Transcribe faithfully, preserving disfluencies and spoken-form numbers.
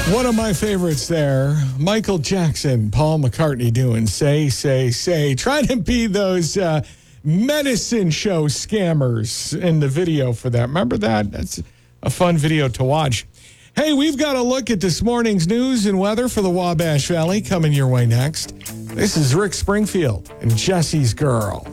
One of my favorites there, Michael Jackson, Paul McCartney doing Say, Say, Say. Trying to be those uh, medicine show scammers in the video for that. Remember that? That's a fun video to watch. Hey, we've got a look at this morning's news and weather for the Wabash Valley coming your way next. This is Rick Springfield and Jesse's Girl.